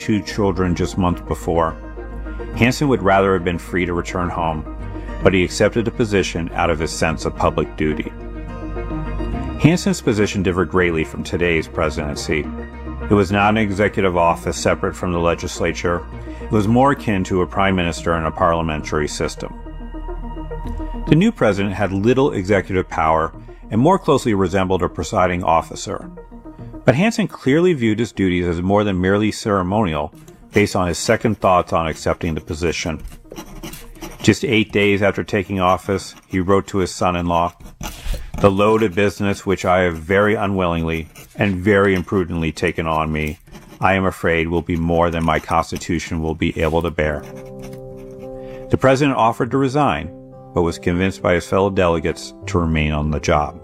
2 children just months before. Hansen would rather have been free to return home, but he accepted the position out of his sense of public duty. Hansen's position differed greatly from today's presidency. It was not an executive office separate from the legislature. It was more akin to a prime minister in a parliamentary system. The new president had little executive power and more closely resembled a presiding officer. But Hansen clearly viewed his duties as more than merely ceremonial, based on his second thoughts on accepting the position. Just 8 days after taking office, he wrote to his son-in-law, "The load of business which I have very unwillingly and very imprudently taken on me, I am afraid will be more than my constitution will be able to bear." The president offered to resign, but was convinced by his fellow delegates to remain on the job.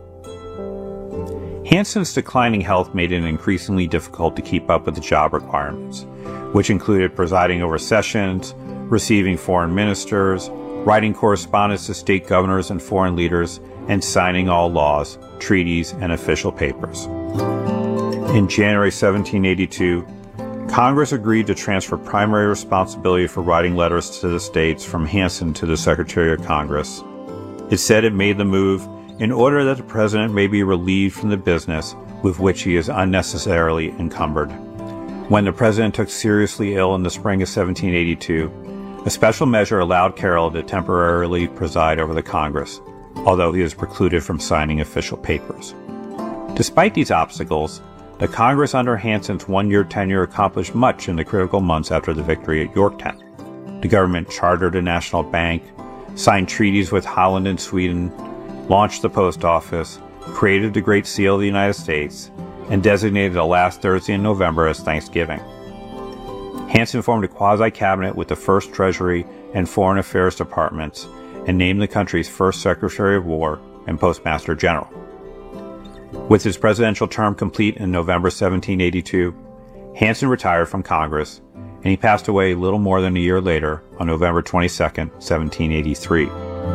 Hansen's declining health made it increasingly difficult to keep up with the job requirements, which included presiding over sessions, receiving foreign ministers, writing correspondence to state governors and foreign leaders, and signing all laws, treaties, and official papers. In January 1782, Congress agreed to transfer primary responsibility for writing letters to the states from Hansen to the Secretary of Congress. It said it made the move in order that the president may be relieved from the business with which he is unnecessarily encumbered. When the president took seriously ill in the spring of 1782, a special measure allowed Carroll to temporarily preside over the Congress, although he was precluded from signing official papers. Despite these obstacles, the Congress under Hansen's one-year tenure accomplished much in the critical months after the victory at Yorktown. The government chartered a national bank, signed treaties with Holland and Sweden, launched the post office, created the Great Seal of the United States, and designated the last Thursday in November as Thanksgiving. Hansen formed a quasi-cabinet with the First Treasury and Foreign Affairs departments and named the country's first Secretary of War and Postmaster General. With his presidential term complete in November 1782, Hansen retired from Congress, and he passed away little more than a year later on November 22, 1783.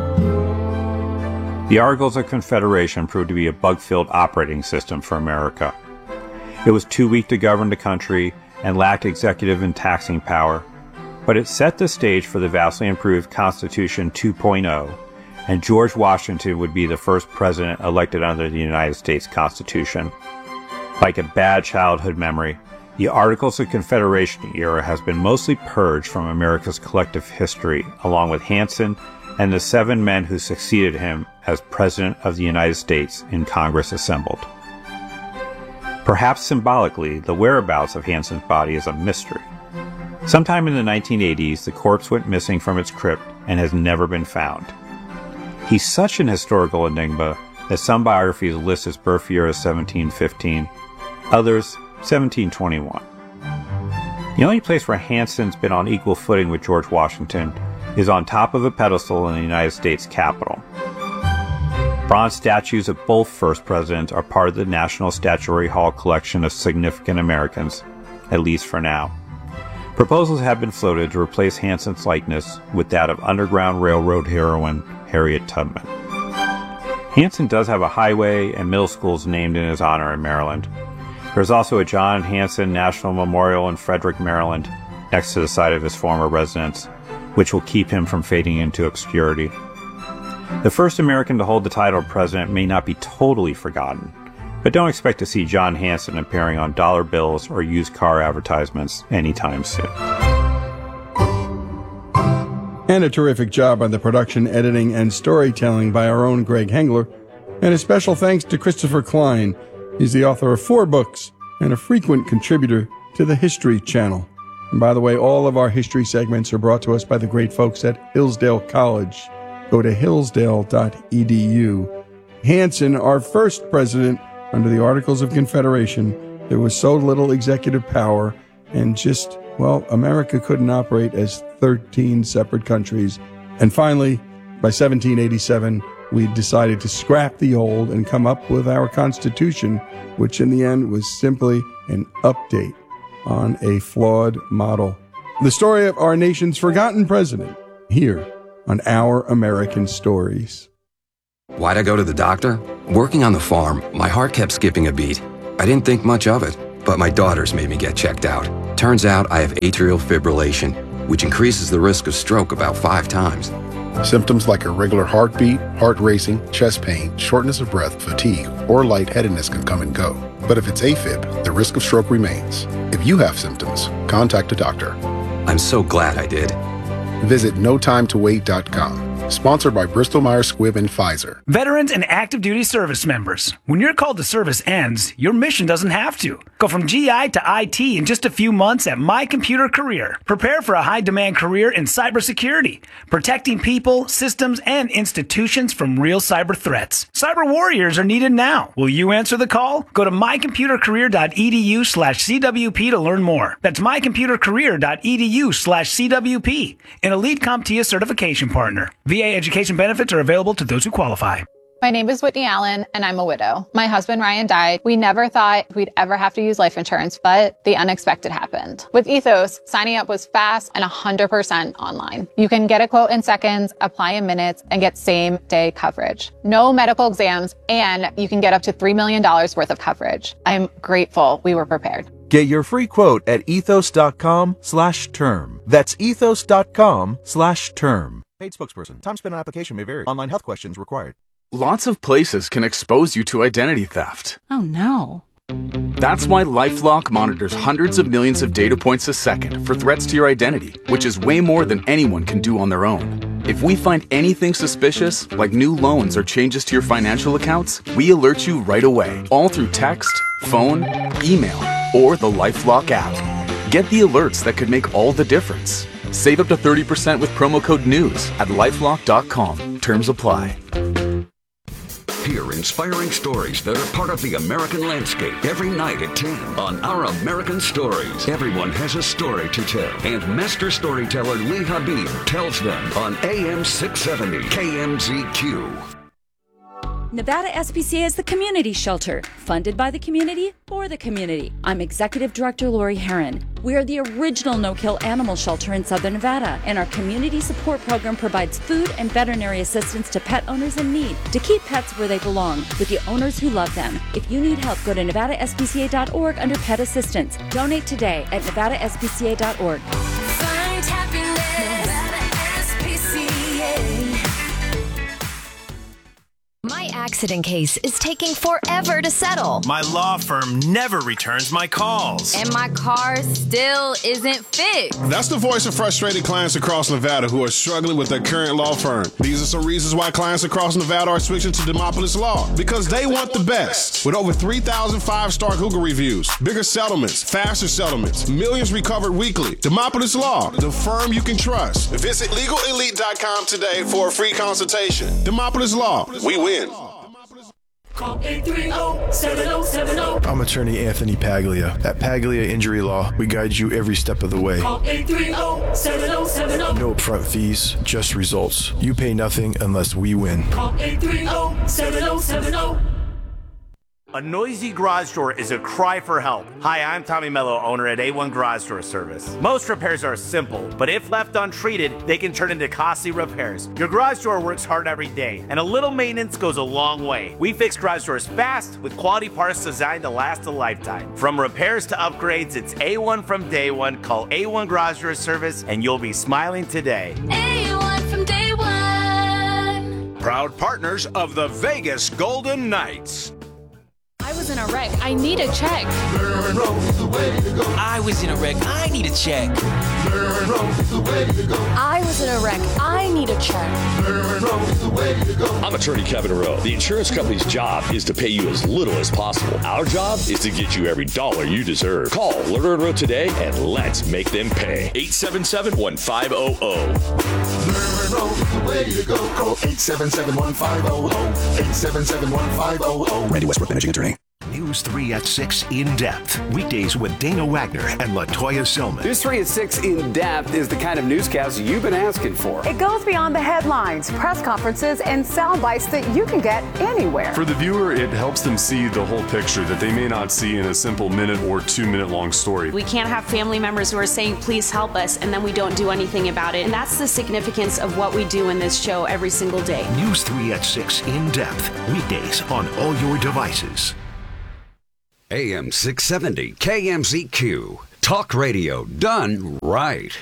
The Articles of Confederation proved to be a bug-filled operating system for America. It was too weak to govern the country and lacked executive and taxing power, but it set the stage for the vastly improved Constitution 2.0, and George Washington would be the first president elected under the United States Constitution. Like a bad childhood memory, the Articles of Confederation era has been mostly purged from America's collective history, along with Hansen and the 7 men who succeeded him as President of the United States in Congress assembled. Perhaps symbolically, the whereabouts of Hansen's body is a mystery. Sometime in the 1980s, the corpse went missing from its crypt and has never been found. He's such an historical enigma that some biographies list his birth year as 1715, others 1721. The only place where Hansen's been on equal footing with George Washington is on top of a pedestal in the United States Capitol. Bronze statues of both first presidents are part of the National Statuary Hall collection of significant Americans, at least for now. Proposals have been floated to replace Hansen's likeness with that of Underground Railroad heroine Harriet Tubman. Hansen does have a highway and middle schools named in his honor in Maryland. There's also a John Hansen National Memorial in Frederick, Maryland, next to the site of his former residence, which will keep him from fading into obscurity. The first American to hold the title of president may not be totally forgotten, but don't expect to see John Hansen appearing on dollar bills or used car advertisements anytime soon. And a terrific job on the production, editing, and storytelling by our own Greg Hengler. And a special thanks to Christopher Klein. He's the author of 4 books and a frequent contributor to the History Channel. And by the way, all of our history segments are brought to us by the great folks at Hillsdale College. Go to hillsdale.edu. Hansen, our first president under the Articles of Confederation, there was so little executive power and just, well, America couldn't operate as 13 separate countries. And finally, by 1787, we decided to scrap the old and come up with our Constitution, which in the end was simply an update on a flawed model. The story of our nation's forgotten president, here on Our American Stories. Why'd I go to the doctor? Working on the farm, my heart kept skipping a beat. I didn't think much of it, but my daughters made me get checked out. Turns out I have atrial fibrillation, which increases the risk of stroke about 5 times. Symptoms like irregular heartbeat, heart racing, chest pain, shortness of breath, fatigue, or lightheadedness can come and go. But if it's AFib, the risk of stroke remains. If you have symptoms, contact a doctor. I'm so glad I did. Visit notimetowait.com. Sponsored by Bristol-Myers Squibb and Pfizer. Veterans and active duty service members. When your call to service ends, your mission doesn't have to. Go from GI to IT in just a few months at My Computer Career. Prepare for a high-demand career in cybersecurity, protecting people, systems, and institutions from real cyber threats. Cyber warriors are needed now. Will you answer the call? Go to mycomputercareer.edu/CWP to learn more. That's mycomputercareer.edu/CWP, an Elite CompTIA certification partner. VA education benefits are available to those who qualify. My name is Whitney Allen, and I'm a widow. My husband, Ryan, died. We never thought we'd ever have to use life insurance, but the unexpected happened. With Ethos, signing up was fast and 100% online. You can get a quote in seconds, apply in minutes, and get same-day coverage. No medical exams, and you can get up to $3 million worth of coverage. I'm grateful we were prepared. Get your free quote at ethos.com/term. That's ethos.com/term. Paid spokesperson. Time spent on application may vary. Online health questions required. Lots of places can expose you to identity theft. Oh no. That's why LifeLock monitors hundreds of millions of data points a second for threats to your identity, which is way more than anyone can do on their own. If we find anything suspicious, like new loans or changes to your financial accounts, we alert you right away, all through text, phone, email, or the LifeLock app. Get the alerts that could make all the difference. Save up to 30% with promo code NEWS at lifelock.com. Terms apply. Hear inspiring stories that are part of the American landscape every night at 10 on Our American Stories. Everyone has a story to tell, and master storyteller Lee Habib tells them on AM 670 KMZQ. Nevada SPCA is the community shelter, funded by the community for the community. I'm Executive Director Lori Herron. We are the original no-kill animal shelter in Southern Nevada, and our community support program provides food and veterinary assistance to pet owners in need to keep pets where they belong, with the owners who love them. If you need help, go to nevadaspca.org under Pet Assistance. Donate today at nevadaspca.org. Find happiness, Nevada SPCA. My accident case is taking forever to settle. My law firm never returns my calls. And my car still isn't fixed. That's the voice of frustrated clients across Nevada who are struggling with their current law firm. These are some reasons why clients across Nevada are switching to Demopolis Law. Because they want the best. With over 3,000 5-star Google reviews, bigger settlements, faster settlements, millions recovered weekly. Demopolis Law, the firm you can trust. Visit LegalElite.com today for a free consultation. Demopolis Law, we win. Call 830-7070. I'm attorney Anthony Paglia. At Paglia Injury Law, we guide you every step of the way. Call 830-7070. No upfront fees, just results. You pay nothing unless we win. Call 830-7070. A noisy garage door is a cry for help. Hi, I'm Tommy Mello, owner at A1 Garage Door Service. Most repairs are simple, but if left untreated, they can turn into costly repairs. Your garage door works hard every day, and a little maintenance goes a long way. We fix garage doors fast with quality parts designed to last a lifetime. From repairs to upgrades, it's A1 from day one. Call A1 Garage Door Service, and you'll be smiling today. A1 from day one. Proud partners of the Vegas Golden Knights. I was in a wreck. I need a check. I was in a wreck. I need a check. I was in a wreck. I need a check. I'm attorney Kevin Rowe. The insurance company's job is to pay you as little as possible. Our job is to get you every dollar you deserve. Call Lerner & Rowe today and let's make them pay. 877-1500. Call 877-1500. 877-1500. Randy Westbrook, managing attorney. News 3 at 6 In Depth. Weekdays with Dana Wagner and LaToya Silman. News 3 at 6 In Depth is the kind of newscast you've been asking for. It goes beyond the headlines, press conferences, and sound bites that you can get anywhere. For the viewer, it helps them see the whole picture that they may not see in a simple minute or 2 minute long story. We can't have family members who are saying, please help us, and then we don't do anything about it. And that's the significance of what we do in this show every single day. News 3 at 6 In Depth. Weekdays on all your devices. AM 670 KMZQ. Talk radio done right.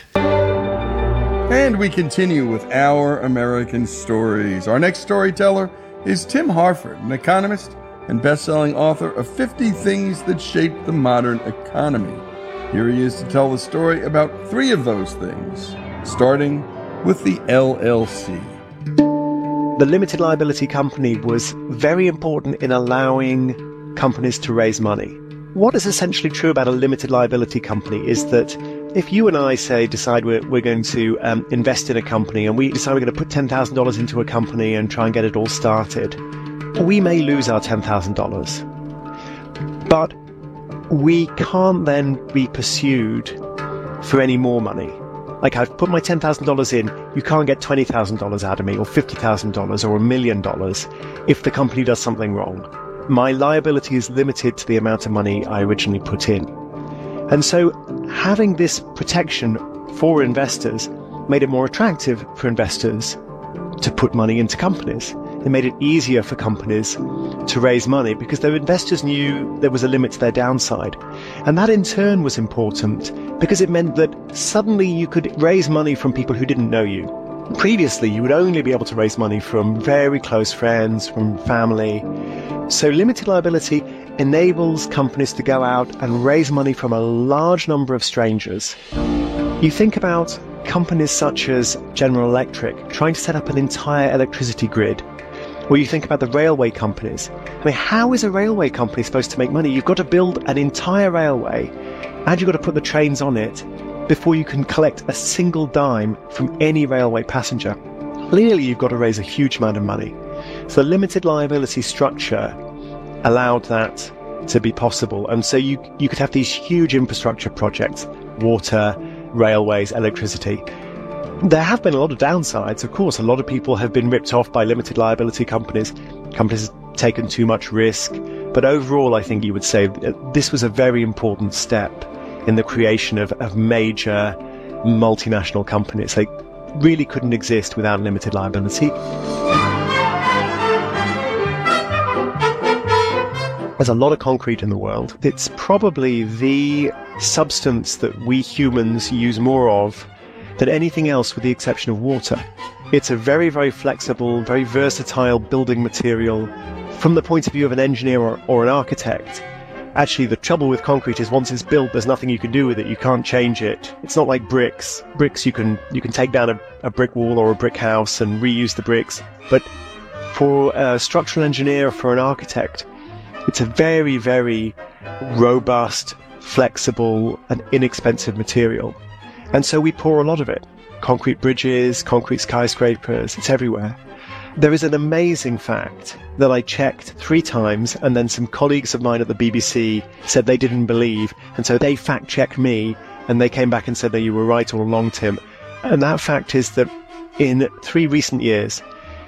And we continue with Our American Stories. Our next storyteller is Tim Harford, an economist and best-selling author of 50 Things That Shaped the Modern Economy. Here he is to tell the story about 3 of those things, starting with the LLC. The limited liability company was very important in allowing companies to raise money. What is essentially true about a limited liability company is that if you and I, say, decide we're going to invest in a company, and we decide we're going to put $10,000 into a company and try and get it all started, we may lose our $10,000. But we can't then be pursued for any more money. Like, I've put my $10,000 in, you can't get $20,000 out of me, or $50,000 or $1 million if the company does something wrong. My liability is limited to the amount of money I originally put in. And so having this protection for investors made it more attractive for investors to put money into companies. It made it easier for companies to raise money because their investors knew there was a limit to their downside. And that in turn was important because it meant that suddenly you could raise money from people who didn't know you. Previously, you would only be able to raise money from very close friends, from family. So limited liability enables companies to go out and raise money from a large number of strangers. You think about companies such as General Electric trying to set up an entire electricity grid, or you think about the railway companies. I mean, how is a railway company supposed to make money? You've got to build an entire railway, and you've got to put the trains on it before you can collect a single dime from any railway passenger. Clearly, you've got to raise a huge amount of money. So the limited liability structure allowed that to be possible. And so you could have these huge infrastructure projects, water, railways, electricity. There have been a lot of downsides, of course. A lot of people have been ripped off by limited liability companies. Companies have taken too much risk. But overall, I think you would say this was a very important step in the creation of major multinational companies. They really couldn't exist without limited liability. There's a lot of concrete in the world. It's probably the substance that we humans use more of than anything else, with the exception of water. It's a very, very flexible, very versatile building material. From the point of view of an engineer or an architect, actually the trouble with concrete is once it's built, there's nothing you can do with it. You can't change it. It's not like bricks. Bricks, you can take down a brick wall or a brick house and reuse the bricks. But for a structural engineer, for an architect, it's a very, very robust, flexible, and inexpensive material. And so we pour a lot of it. Concrete bridges, concrete skyscrapers, it's everywhere. There is an amazing fact that I checked 3 times, and then some colleagues of mine at the BBC said they didn't believe, and so they fact-checked me, and they came back and said that you were right all along, Tim. And that fact is that in 3 recent years,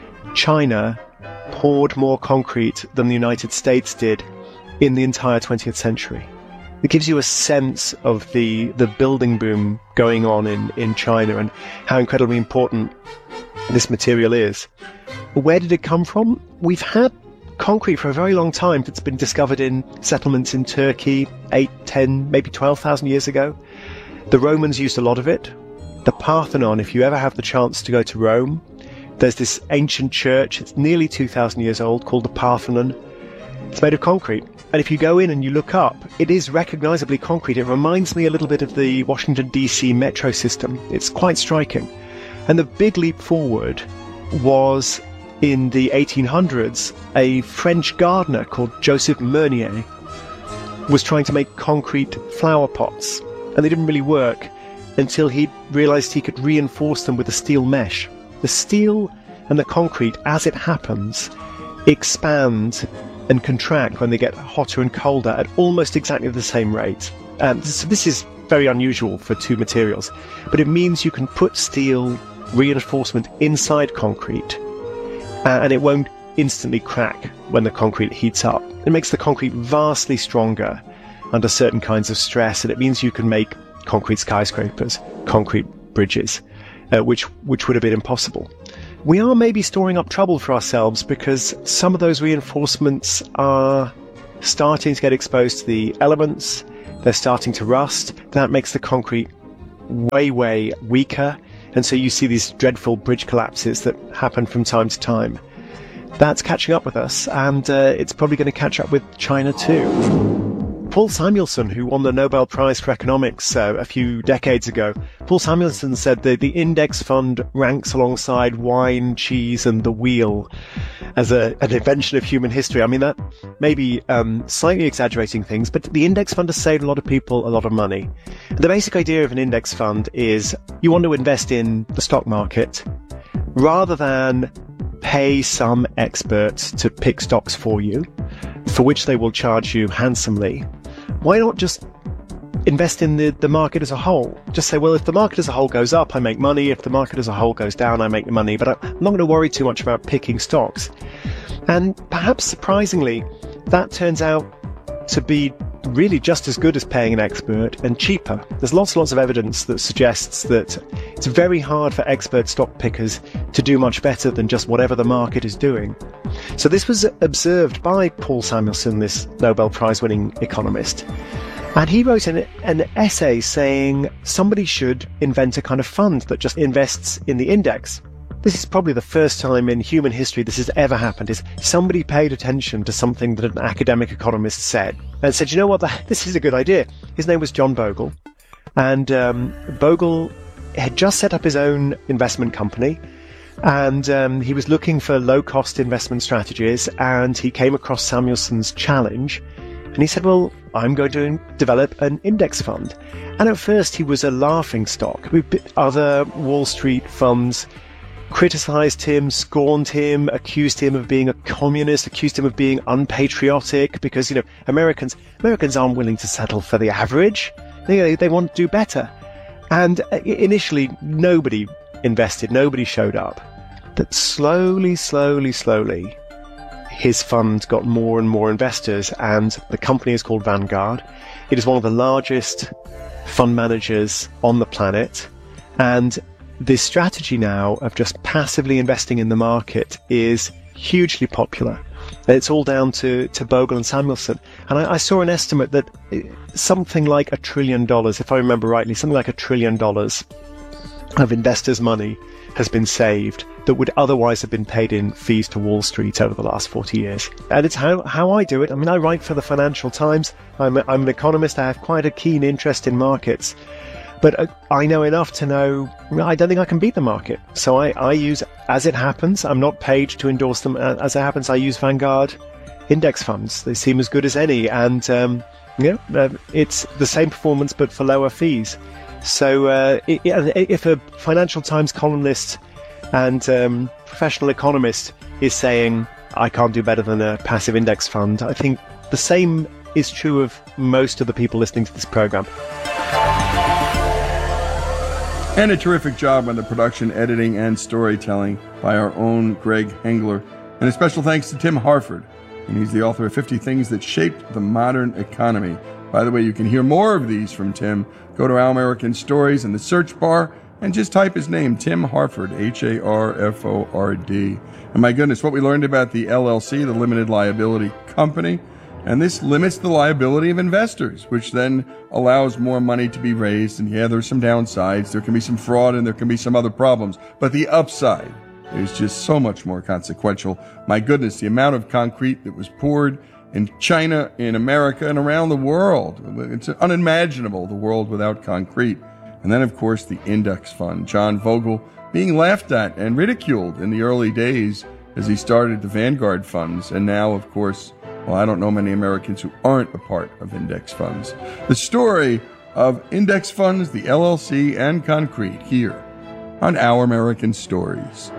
China poured more concrete than the United States did in the entire 20th century. It gives you a sense of the building boom going on in China and how incredibly important this material is. Where did it come from? We've had concrete for a very long time. It's been discovered in settlements in Turkey 8, 10, maybe 12,000 years ago. The Romans used a lot of it. The Parthenon, if you ever have the chance to go to Rome, there's this ancient church, it's nearly 2,000 years old, called the Parthenon. It's made of concrete. And if you go in and you look up, it is recognizably concrete. It reminds me a little bit of the Washington, D.C. metro system. It's quite striking. And the big leap forward was in the 1800s, a French gardener called Joseph Meunier was trying to make concrete flower pots. And they didn't really work until he realized he could reinforce them with a steel mesh. The steel and the concrete, as it happens, expand and contract when they get hotter and colder at almost exactly the same rate. So this is very unusual for 2 materials, but it means you can put steel reinforcement inside concrete and it won't instantly crack when the concrete heats up. It makes the concrete vastly stronger under certain kinds of stress, and it means you can make concrete skyscrapers, concrete bridges, which would have been impossible. We are maybe storing up trouble for ourselves because some of those reinforcements are starting to get exposed to the elements, they're starting to rust. That makes the concrete way, way weaker. And so you see these dreadful bridge collapses that happen from time to time. That's catching up with us, and it's probably going to catch up with China too. Paul Samuelson, who won the Nobel Prize for Economics a few decades ago, Paul Samuelson said that the index fund ranks alongside wine, cheese, and the wheel as an invention of human history. I mean, that may be slightly exaggerating things, but the index fund has saved a lot of people a lot of money. The basic idea of an index fund is you want to invest in the stock market rather than pay some experts to pick stocks for you, for which they will charge you handsomely. Why not just invest in the market as a whole? Just say, well, if the market as a whole goes up, I make money. If the market as a whole goes down, I make money. But I'm not going to worry too much about picking stocks. And perhaps surprisingly, that turns out to be really just as good as paying an expert and cheaper. There's lots and lots of evidence that suggests that it's very hard for expert stock pickers to do much better than just whatever the market is doing. So this was observed by Paul Samuelson, this Nobel Prize winning economist. And he wrote an essay saying somebody should invent a kind of fund that just invests in the index. This is probably the first time in human history this has ever happened, is somebody paid attention to something that an academic economist said and said, you know what, this is a good idea. His name was John Bogle. And Bogle had just set up his own investment company, and he was looking for low-cost investment strategies, and he came across Samuelson's challenge, and he said, well, I'm going to develop an index fund. And at first he was a laughing stock. Other Wall Street funds criticized him, scorned him, accused him of being a communist, accused him of being unpatriotic, because, you know, Americans aren't willing to settle for the average. They want to do better. And initially, nobody invested, nobody showed up. But slowly, his fund got more and more investors, and the company is called Vanguard. It is one of the largest fund managers on the planet, and this strategy now of just passively investing in the market is hugely popular. It's all down to Bogle and Samuelson. And I saw an estimate that something like $1 trillion, if I remember rightly, something like $1 trillion of investors' money has been saved that would otherwise have been paid in fees to Wall Street over the last 40 years. And it's how I do it. I mean, I write for the Financial Times. I'm an economist. I have quite a keen interest in markets. But I know enough to know I don't think I can beat the market. So I use, as it happens, I'm not paid to endorse them. As it happens, I use Vanguard index funds. They seem as good as any. And, it's the same performance but for lower fees. So if a Financial Times columnist and professional economist is saying, I can't do better than a passive index fund, I think the same is true of most of the people listening to this program. And a terrific job on the production, editing, and storytelling by our own Greg Hengler. And a special thanks to Tim Harford. And he's the author of 50 Things That Shaped the Modern Economy. By the way, you can hear more of these from Tim. Go to Our American Stories in the search bar and just type his name, Tim Harford, Harford. And my goodness, what we learned about the LLC, the Limited Liability Company. And this limits the liability of investors, which then allows more money to be raised. And yeah, there's some downsides. There can be some fraud and there can be some other problems. But the upside is just so much more consequential. My goodness, the amount of concrete that was poured in China, in America, and around the world. It's unimaginable, the world without concrete. And then, of course, the index fund. John Bogle being laughed at and ridiculed in the early days as he started the Vanguard funds. And now, of course, well, I don't know many Americans who aren't a part of index funds. The story of index funds, the LLC, and concrete here on Our American Stories.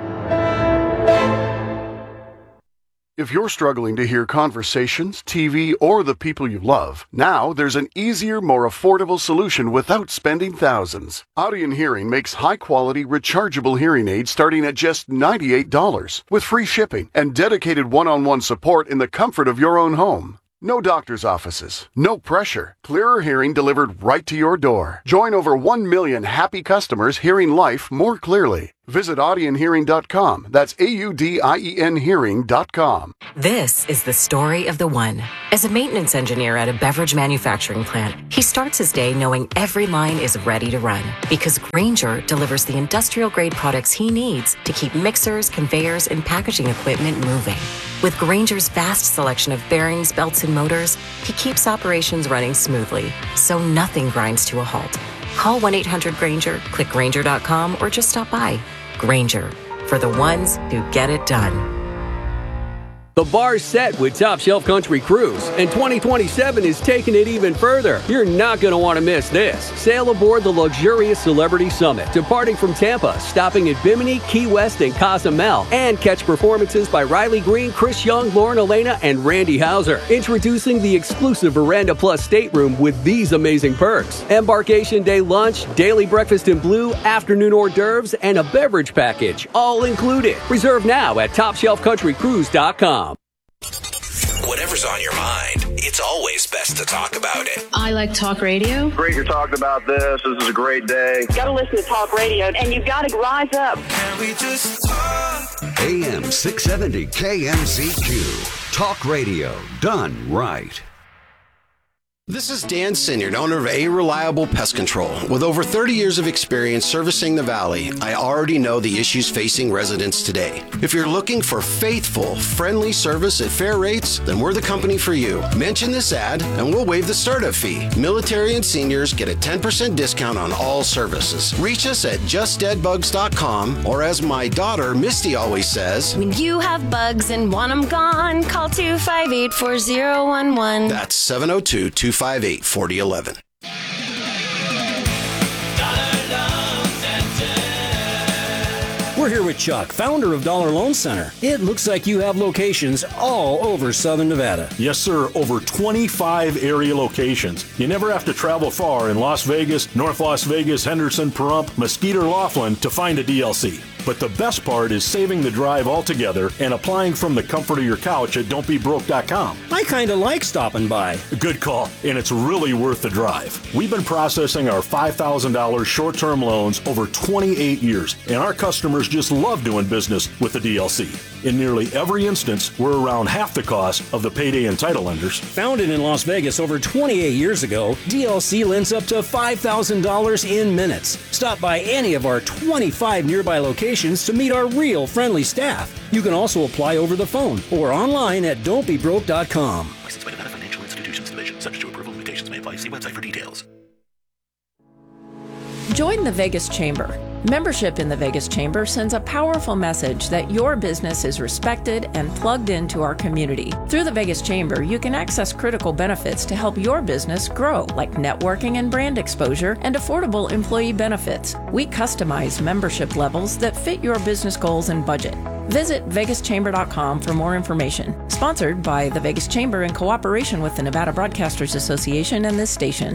If you're struggling to hear conversations, TV, or the people you love, now there's an easier, more affordable solution without spending thousands. Audien Hearing makes high-quality, rechargeable hearing aids starting at just $98 with free shipping and dedicated one-on-one support in the comfort of your own home. No doctor's offices, no pressure. Clearer hearing delivered right to your door. Join over 1 million happy customers hearing life more clearly. Visit AudienHearing.com. That's AUDIEN Hearing.com. This is the story of the one. As a maintenance engineer at a beverage manufacturing plant, he starts his day knowing every line is ready to run because Grainger delivers the industrial-grade products he needs to keep mixers, conveyors, and packaging equipment moving. With Grainger's vast selection of bearings, belts, and motors, he keeps operations running smoothly, so nothing grinds to a halt. Call 1-800-GRAINGER, click Grainger.com, or just stop by. Grainger, for the ones who get it done. The bar's set with Top Shelf Country Cruise, and 2027 is taking it even further. You're not going to want to miss this. Sail aboard the luxurious Celebrity Summit, departing from Tampa, stopping at Bimini, Key West, and Cozumel, and catch performances by Riley Green, Chris Young, Lauren Elena, and Randy Houser. Introducing the exclusive Veranda Plus stateroom with these amazing perks: embarkation day lunch, daily breakfast in blue, afternoon hors d'oeuvres, and a beverage package, all included. Reserve now at TopShelfCountryCruise.com. Whatever's on your mind, it's always best to talk about it. I like talk radio. Great you're talking about this. This is a great day. Got to listen to talk radio, and you've got to rise up. Can we just talk? AM 670 KMZQ. Talk radio done right. This is Dan Sinyard, owner of A Reliable Pest Control. With over 30 years of experience servicing the Valley, I already know the issues facing residents today. If you're looking for faithful, friendly service at fair rates, then we're the company for you. Mention this ad and we'll waive the startup fee. Military and seniors get a 10% discount on all services. Reach us at justdeadbugs.com, or as my daughter Misty always says, when you have bugs and want them gone, call 258-4011. That's 702-258-4011. We're here with Chuck, founder of Dollar Loan Center. It looks like you have locations all over Southern Nevada. Yes, sir. Over 25 area locations. You never have to travel far in Las Vegas, North Las Vegas, Henderson, Pahrump, Mesquite, or Laughlin to find a DLC. But the best part is saving the drive altogether and applying from the comfort of your couch at don'tbebroke.com. I kind of like stopping by. Good call, and it's really worth the drive. We've been processing our $5,000 short-term loans over 28 years, and our customers just love doing business with the DLC. In nearly every instance, we're around half the cost of the payday and title lenders. Founded in Las Vegas over 28 years ago, DLC lends up to $5,000 in minutes. Stop by any of our 25 nearby locations to meet our real friendly staff. You can also apply over the phone or online at don'tbebroke.com. Licensed by Nevada Financial Institutions Division. Subject to approval, limitations may apply. See website for details. Join the Vegas Chamber. Membership in the Vegas Chamber sends a powerful message that your business is respected and plugged into our community. Through the Vegas Chamber, you can access critical benefits to help your business grow, like networking and brand exposure and affordable employee benefits. We customize membership levels that fit your business goals and budget. Visit vegaschamber.com for more information. Sponsored by the Vegas Chamber in cooperation with the Nevada Broadcasters Association and this station.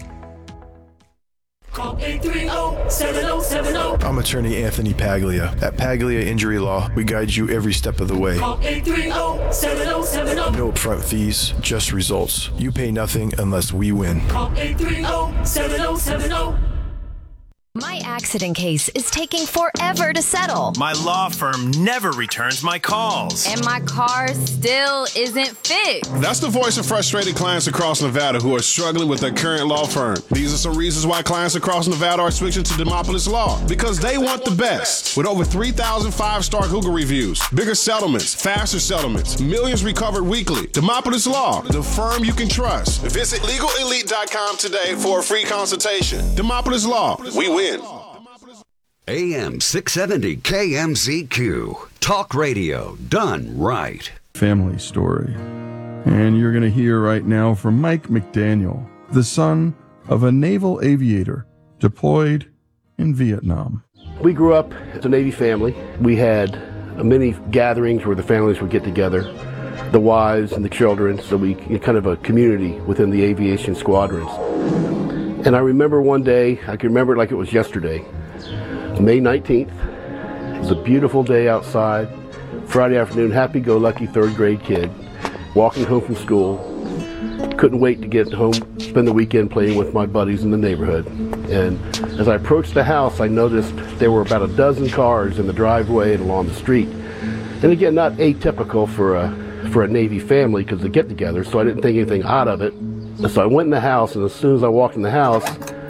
Call 830-7070. I'm attorney Anthony Paglia. At Paglia Injury Law, we guide you every step of the way. Call 830-7070. No upfront fees, just results. You pay nothing unless we win. Call 830-7070. My accident case is taking forever to settle. My law firm never returns my calls. And my car still isn't fixed. That's the voice of frustrated clients across Nevada who are struggling with their current law firm. These are some reasons why clients across Nevada are switching to Demopolis Law. Because they want the best. With over 3,000 5-star Google reviews, bigger settlements, faster settlements, millions recovered weekly. Demopolis Law, the firm you can trust. Visit LegalElite.com today for a free consultation. Demopolis Law, we win. AM 670 KMZQ. Talk radio done right. Family story. And you're going to hear right now from Mike McDaniel, the son of a naval aviator deployed in Vietnam. We grew up as a Navy family. We had many gatherings where the families would get together, the wives and the children, so we kind of a community within the aviation squadrons. And I remember one day, I can remember it like it was yesterday, May 19th. It was a beautiful day outside, Friday afternoon, happy-go-lucky third grade kid, walking home from school. Couldn't wait to get home, spend the weekend playing with my buddies in the neighborhood. And as I approached the house, I noticed there were about a dozen cars in the driveway and along the street. And again, not atypical for a Navy family because they get together, so I didn't think anything odd of it. So I went in the house, and as soon as I walked in the house,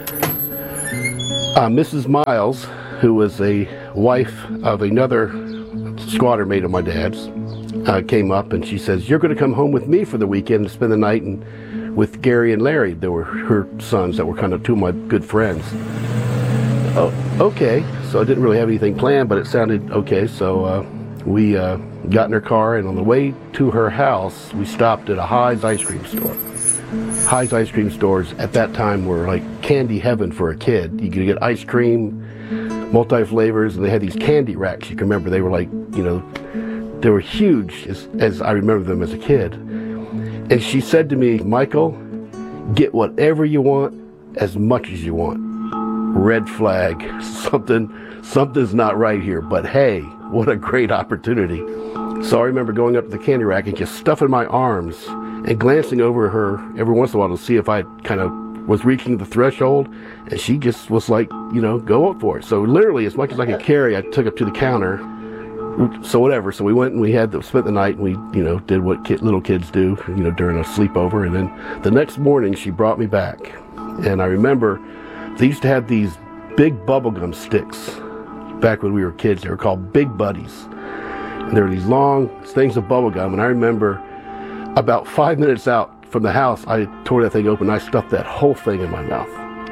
Mrs. Miles, who was a wife of another squatter mate of my dad's, came up and she says, "You're going to come home with me for the weekend to spend the night with Gary and Larry." They were her sons that were kind of two of my good friends. Oh, okay. So I didn't really have anything planned, but it sounded okay. So we got in her car, and on the way to her house, we stopped at a High's ice cream store. High's ice cream stores at that time were like candy heaven for a kid. You could get ice cream, multi-flavors, and they had these candy racks. You can remember they were like, they were huge as I remember them as a kid. And she said to me, "Michael, get whatever you want, as much as you want." Red flag. Something's not right here, but hey, what a great opportunity. So I remember going up to the candy rack and just stuffing my arms and glancing over her every once in a while to see if I kind of was reaching the threshold, and she just was like, go up for it. So literally, as much as I could carry, I took it to the counter. So whatever. So we went and we spent the night, and we, did what little kids do, during a sleepover. And then the next morning, she brought me back, and I remember they used to have these big bubblegum sticks back when we were kids. They were called Big Buddies, and there were these long things of bubblegum. And I remember about 5 minutes out from the house, I tore that thing open. I stuffed that whole thing in my mouth.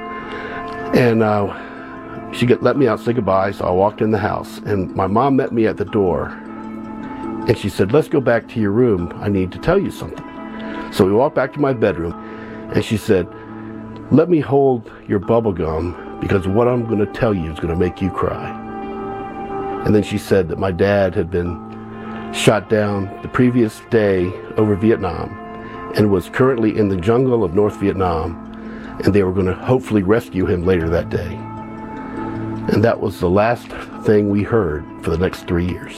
And she let me out, say goodbye, so I walked in the house. And my mom met me at the door. And she said, "Let's go back to your room. I need to tell you something." So we walked back to my bedroom. And she said, "Let me hold your bubble gum, because what I'm going to tell you is going to make you cry." And then she said that my dad had been shot down the previous day over Vietnam and was currently in the jungle of North Vietnam, and they were going to hopefully rescue him later that day. And that was the last thing we heard for the next 3 years.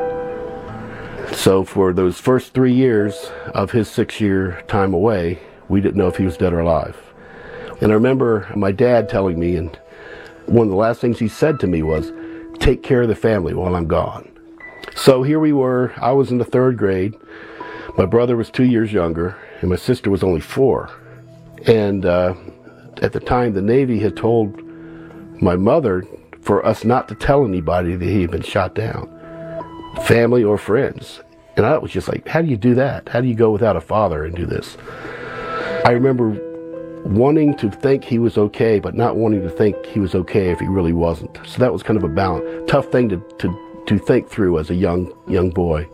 So for those first 3 years of his 6-year time away, we didn't know if he was dead or alive. And I remember my dad telling me, and one of the last things he said to me was, "Take care of the family while I'm gone." So here we were. I was in the 3rd grade. My brother was 2 years younger, and my sister was only 4. And at the time, the Navy had told my mother for us not to tell anybody that he had been shot down, family or friends. And I was just like, how do you do that? How do you go without a father and do this? I remember wanting to think he was okay, but not wanting to think he was okay if he really wasn't. So that was kind of a balance, tough thing to think through as a young boy.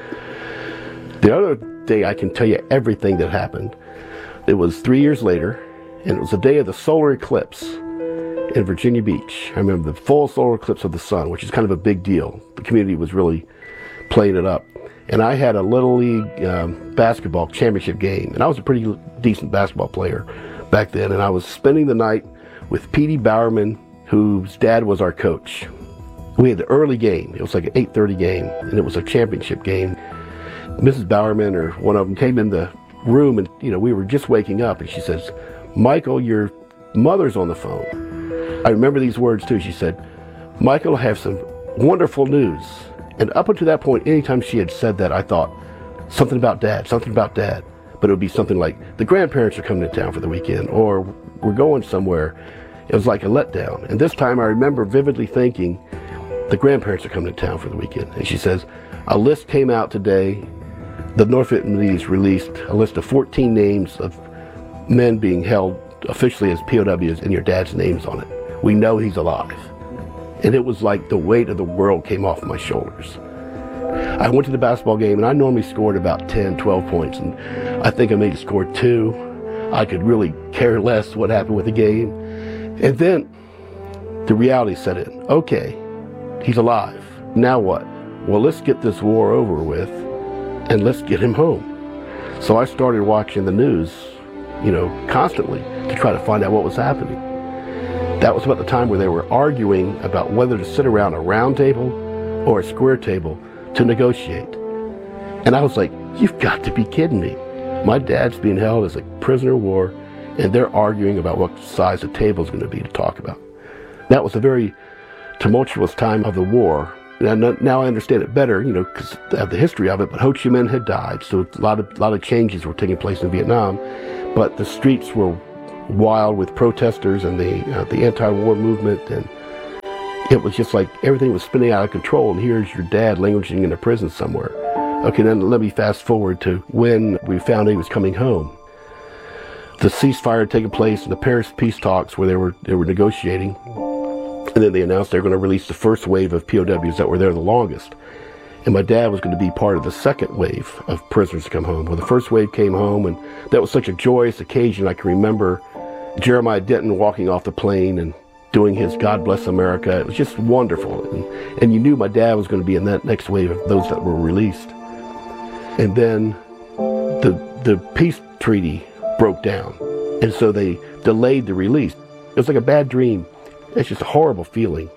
The other day, I can tell you everything that happened. It was 3 years later, and it was the day of the solar eclipse in Virginia Beach. I remember the full solar eclipse of the sun, which is kind of a big deal. The community was really playing it up. And I had a Little League basketball championship game, and I was a pretty decent basketball player back then, and I was spending the night with Petey Bowerman, whose dad was our coach. We had the early game. It was like an 8:30 game, and it was a championship game. Mrs. Bowerman, or one of them, came in the room, and we were just waking up, and she says, "Michael, your mother's on the phone." I remember these words too. She said, "Michael, I have some wonderful news." And up until that point, anytime she had said that, I thought something about dad. But it would be something like, the grandparents are coming to town for the weekend, or we're going somewhere. It was like a letdown. And this time I remember vividly thinking, the grandparents are coming to town for the weekend. And she says, a list came out today. The North Vietnamese released a list of 14 names of men being held officially as POWs, and your dad's name's on it. We know he's alive. And it was like the weight of the world came off my shoulders. I went to the basketball game, and I normally scored about 10, 12 points, and I think I maybe scored 2. I could really care less what happened with the game. And then the reality set in. Okay, he's alive. Now what? Well, let's get this war over with, and let's get him home. So I started watching the news, constantly to try to find out what was happening. That was about the time where they were arguing about whether to sit around a round table or a square table to negotiate. And I was like, you've got to be kidding me. My dad's being held as a prisoner of war. and they're arguing about what size the table is going to be to talk about. That was a very tumultuous time of the war. And now I understand it better, because I have the history of it, but Ho Chi Minh had died, so a lot of changes were taking place in Vietnam, but the streets were wild with protesters and the anti-war movement, and it was just like everything was spinning out of control, and here's your dad languishing in a prison somewhere. Okay, then let me fast forward to when we found he was coming home. The ceasefire had taken place in the Paris peace talks where they were negotiating, and then they announced they were going to release the first wave of POWs that were there the longest. And my dad was going to be part of the second wave of prisoners to come home. Well, the first wave came home, and that was such a joyous occasion. I can remember Jeremiah Denton walking off the plane and doing his God Bless America. It was just wonderful. And you knew my dad was going to be in that next wave of those that were released. And then the peace treaty broke down. And so they delayed the release. It was like a bad dream. It's just a horrible feeling.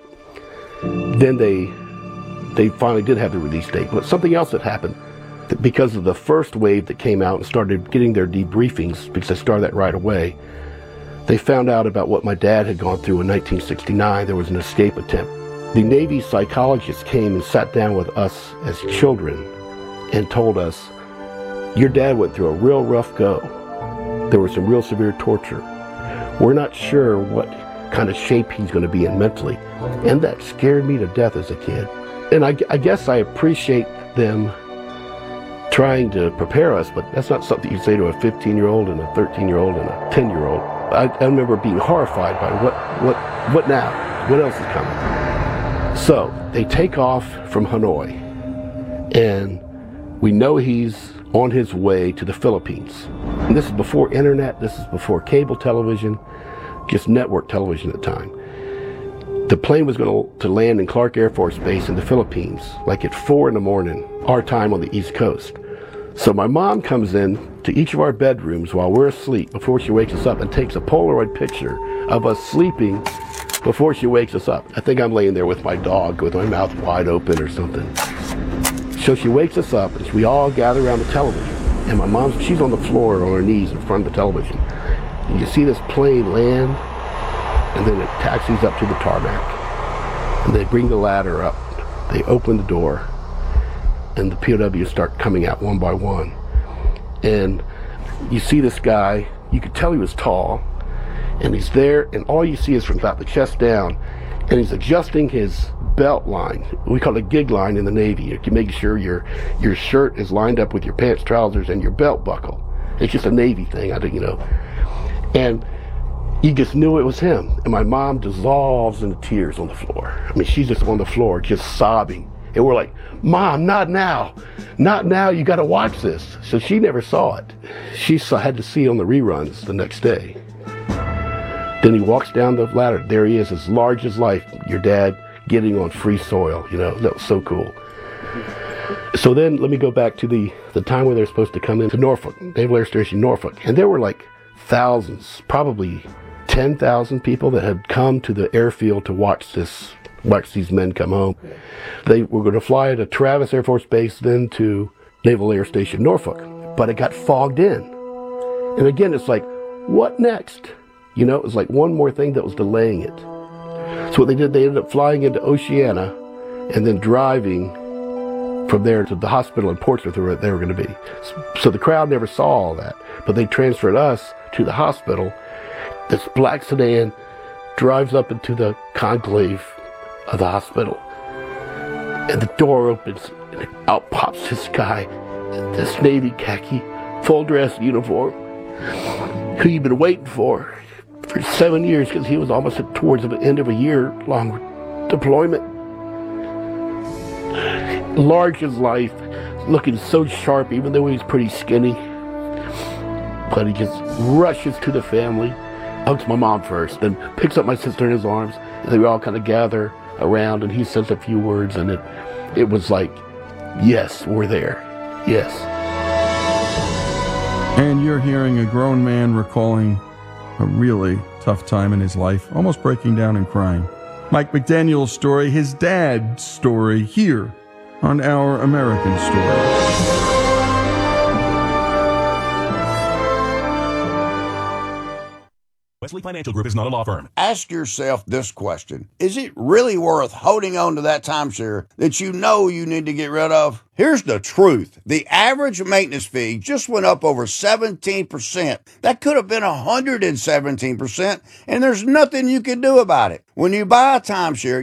Then they finally did have the release date. But something else that happened, because of the first wave that came out and started getting their debriefings, because they started that right away, they found out about what my dad had gone through in 1969. There was an escape attempt. The Navy psychologists came and sat down with us as children and told us, your dad went through a real rough go. There was some real severe torture. We're not sure what kind of shape he's going to be in mentally. And that scared me to death as a kid. And I guess I appreciate them trying to prepare us, but that's not something you say to a 15-year-old and a 13-year-old and a 10-year-old. I remember being horrified by what now? What else is coming? So they take off from Hanoi, and we know he's on his way to the Philippines. And this is before internet, this is before cable television, just network television at the time. The plane was going to land in Clark Air Force Base in the Philippines, like at 4 a.m, our time on the East Coast. So my mom comes in to each of our bedrooms while we're asleep before she wakes us up and takes a Polaroid picture of us sleeping before she wakes us up. I think I'm laying there with my dog with my mouth wide open or something. So she wakes us up and we all gather around the television. And my mom, she's on the floor on her knees in front of the television. And you see this plane land, and then it taxis up to the tarmac. And they bring the ladder up. They open the door. And the POWs start coming out one by one. And you see this guy, you could tell he was tall, and he's there, and all you see is from about the chest down, and he's adjusting his belt line. We call it a gig line in the Navy. You can make sure your shirt is lined up with your pants, trousers, and your belt buckle. It's just a Navy thing, And you just knew it was him. And my mom dissolves into tears on the floor. I mean, she's just on the floor, just sobbing. And we're like, Mom, not now. Not now, you got to watch this. So she never saw it. She had to see it on the reruns the next day. Then he walks down the ladder. There he is, as large as life. Your dad getting on free soil. That was so cool. So then let me go back to the time when they were supposed to come into Norfolk, Naval Air Station Norfolk. And there were like thousands, probably 10,000 people that had come to the airfield to watch these men come home. They were going to fly to Travis Air Force Base, then to Naval Air Station Norfolk, but it got fogged in. And again, it's like, what next? It was like one more thing that was delaying it. So what they did, they ended up flying into Oceana and then driving from there to the hospital in Portsmouth where they were going to be. So the crowd never saw all that, but they transferred us to the hospital. This black sedan drives up into the conclave of the hospital, and the door opens, and out pops this guy in this Navy khaki full dress uniform who you've been waiting for 7 years, because he was almost towards the end of a year-long deployment. Large as life, looking so sharp, even though he was pretty skinny. But he just rushes to the family, hugs my mom first, then picks up my sister in his arms, and they all kind of gather around, and he says a few words, and it was like, yes, we're there. Yes. And you're hearing a grown man recalling a really tough time in his life, almost breaking down and crying. Mike McDaniel's story, his dad's story, here on Our American Story. Wesley Financial Group is not a law firm. Ask yourself this question. Is it really worth holding on to that timeshare that you know you need to get rid of? Here's the truth. The average maintenance fee just went up over 17%. That could have been 117%, and there's nothing you can do about it. When you buy a timeshare,